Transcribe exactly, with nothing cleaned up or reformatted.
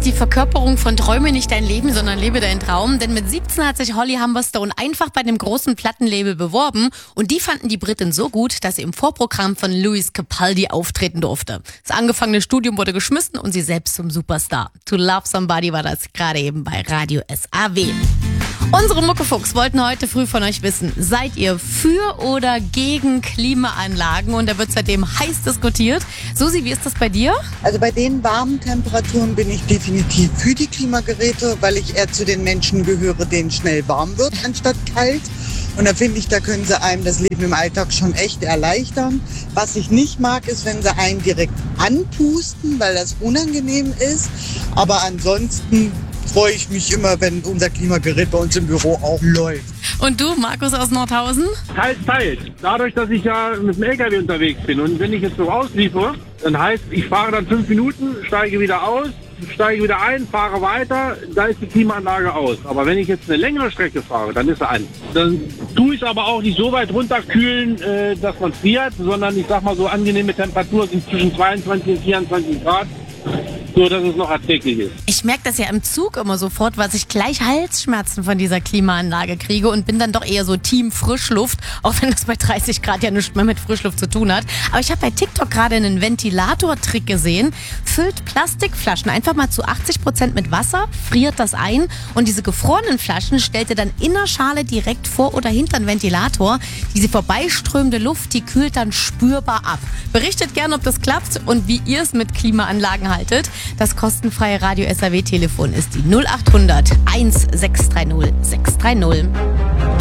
die Verkörperung von Träume nicht dein Leben, sondern lebe deinen Traum. Denn mit siebzehn hat sich Holly Humberstone einfach bei dem großen Plattenlabel beworben. Und die fanden die Britin so gut, dass sie im Vorprogramm von Lewis Capaldi auftreten durfte. Das angefangene Studium wurde geschmissen und sie selbst zum Superstar. To Love Somebody war das gerade eben bei Radio S A W. Unsere Muckefuchs wollten heute früh von euch wissen, seid ihr für oder gegen Klimaanlagen? Und da wird seitdem heiß diskutiert. Susi, wie ist das bei dir? Also bei den warmen Temperaturen bin ich definitiv für die Klimageräte, weil ich eher zu den Menschen gehöre, denen schnell warm wird, anstatt kalt. Und da finde ich, da können sie einem das Leben im Alltag schon echt erleichtern. Was ich nicht mag, ist, wenn sie einen direkt anpusten, weil das unangenehm ist. Aber ansonsten freue ich mich immer, wenn unser Klimagerät bei uns im Büro auch läuft. Und du, Markus aus Nordhausen? Teils, teils. Dadurch, dass ich ja mit dem L K W unterwegs bin und wenn ich jetzt so ausliefere, dann heißt, ich fahre dann fünf Minuten, steige wieder aus, steige wieder ein, fahre weiter, da ist die Klimaanlage aus. Aber wenn ich jetzt eine längere Strecke fahre, dann ist sie an. Dann tue ich es aber auch nicht so weit runterkühlen, äh, dass man friert, sondern ich sag mal so angenehme Temperaturen sind zwischen zweiundzwanzig und vierundzwanzig Grad. So, dass es noch erträglich ist. Ich merke das ja im Zug immer sofort, weil ich gleich Halsschmerzen von dieser Klimaanlage kriege und bin dann doch eher so Team Frischluft, auch wenn das bei dreißig Grad ja nichts mehr mit Frischluft zu tun hat. Aber ich habe bei TikTok gerade einen Ventilator-Trick gesehen. Füllt Plastikflaschen einfach mal zu achtzig Prozent mit Wasser, friert das ein und diese gefrorenen Flaschen stellt ihr dann in der Schale direkt vor oder hinter den Ventilator. Diese vorbeiströmende Luft, die kühlt dann spürbar ab. Berichtet gerne, ob das klappt und wie ihr es mit Klimaanlagen haltet. Das kostenfreie Radio S A W Telefon ist die null acht hundert eins sechs drei null sechs drei null.